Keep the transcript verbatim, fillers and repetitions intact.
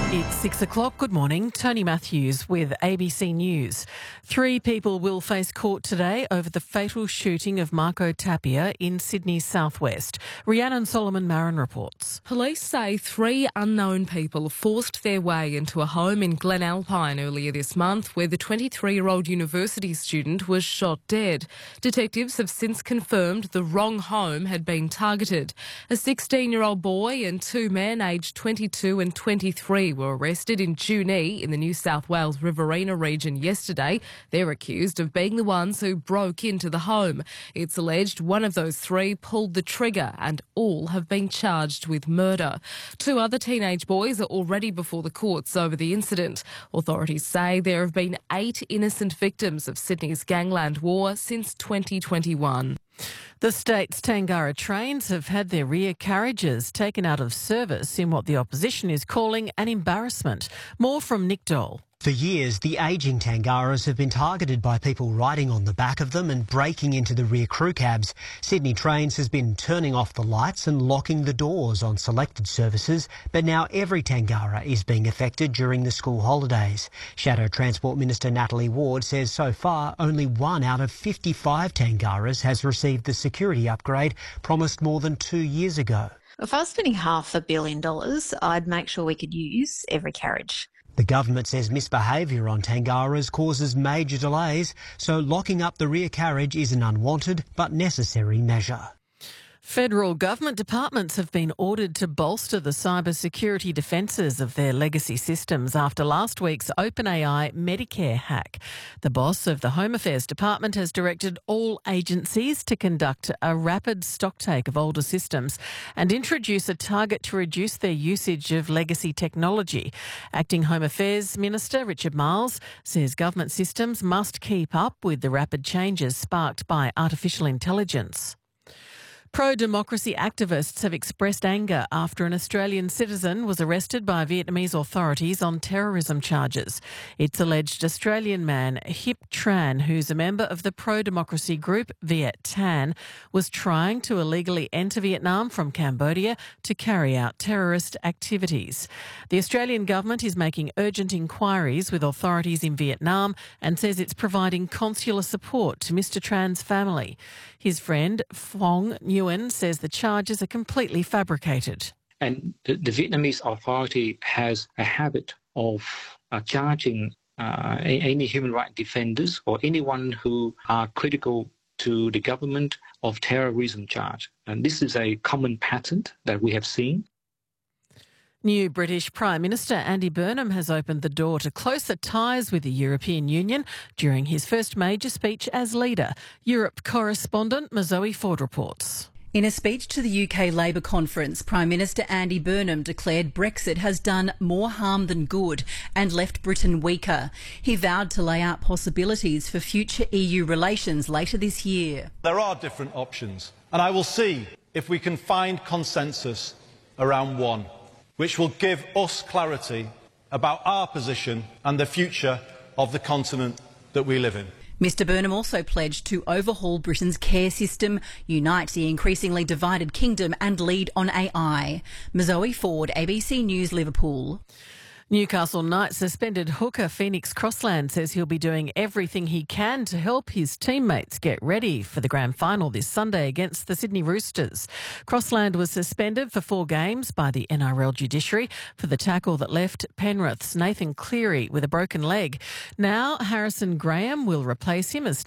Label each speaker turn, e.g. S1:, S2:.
S1: It's six o'clock. Good morning. Tony Matthews with A B C News. Three people will face court today over the fatal shooting of Marco Tapia in Sydney's southwest. Rhiannon Solomon-Marin reports.
S2: Police say three unknown people forced their way into a home in Glen Alpine earlier this month where the twenty-three-year-old university student was shot dead. Detectives have since confirmed the wrong home had been targeted. A sixteen-year-old boy and two men aged twenty-two and twenty-three were arrested in Junee in the New South Wales Riverina region yesterday. They're accused of being the ones who broke into the home. It's alleged one of those three pulled the trigger and all have been charged with murder. Two other teenage boys are already before the courts over the incident. Authorities say there have been eight innocent victims of Sydney's gangland war since twenty twenty-one.
S1: The state's Tangara trains have had their rear carriages taken out of service in what the opposition is calling an embarrassment. More from Nick Dole.
S3: For years, the ageing Tangaras have been targeted by people riding on the back of them and breaking into the rear crew cabs. Sydney Trains has been turning off the lights and locking the doors on selected services, but now every Tangara is being affected during the school holidays. Shadow Transport Minister Natalie Ward says so far only one out of fifty-five Tangaras has received the security upgrade promised more than two years ago.
S4: If I was spending half a billion dollars, I'd make sure we could use every carriage.
S3: The government says misbehaviour on Tangaras causes major delays, so locking up the rear carriage is an unwanted but necessary measure.
S1: Federal government departments have been ordered to bolster the cybersecurity defences of their legacy systems after last week's OpenAI Medicare hack. The boss of the Home Affairs Department has directed all agencies to conduct a rapid stocktake of older systems and introduce a target to reduce their usage of legacy technology. Acting Home Affairs Minister Richard Marles says government systems must keep up with the rapid changes sparked by artificial intelligence. Pro-democracy activists have expressed anger after an Australian citizen was arrested by Vietnamese authorities on terrorism charges. It's alleged Australian man Hip Tran, who's a member of the pro-democracy group Viet Thanh, was trying to illegally enter Vietnam from Cambodia to carry out terrorist activities. The Australian government is making urgent inquiries with authorities in Vietnam and says it's providing consular support to Mister Tran's family. His friend Phong Nguyen says the charges are completely fabricated.
S5: And the, the Vietnamese authority has a habit of uh, charging uh, any human rights defenders or anyone who are critical to the government of terrorism charge. And this is a common pattern that we have seen.
S1: New British Prime Minister Andy Burnham has opened the door to closer ties with the European Union during his first major speech as leader. Europe correspondent Mazoe Ford reports.
S6: In a speech to the U K Labour conference, Prime Minister Andy Burnham declared Brexit has done more harm than good and left Britain weaker. He vowed to lay out possibilities for future E U relations later this year.
S7: There are different options, and I will see if we can find consensus around one, which will give us clarity about our position and the future of the continent that we live in.
S6: Mister Burnham also pledged to overhaul Britain's care system, unite the increasingly divided kingdom and lead on A I. Mazoe Ford, A B C News, Liverpool.
S1: Newcastle Knights suspended hooker Phoenix Crossland says he'll be doing everything he can to help his teammates get ready for the grand final this Sunday against the Sydney Roosters. Crossland was suspended for four games by the N R L judiciary for the tackle that left Penrith's Nathan Cleary with a broken leg. Now Harrison Graham will replace him as